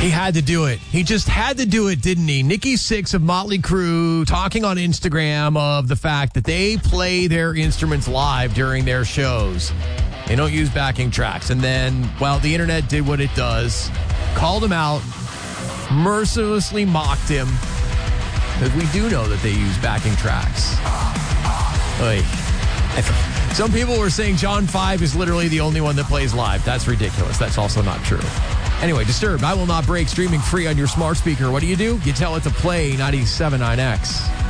He had to do it. He just had to do it, didn't he? Nikki Sixx of Motley Crue talking on Instagram of the fact that they play their instruments live during their shows. They don't use backing tracks. And then, well, the internet did what it does. Called him out. Mercilessly mocked him. Because we do know that they use backing tracks. Oy. Some people were saying John 5 is literally the only one that plays live. That's ridiculous. That's also not true. Anyway, Disturbed, I Will Not Break, streaming free on your smart speaker. What do? You tell it to play 97.9X.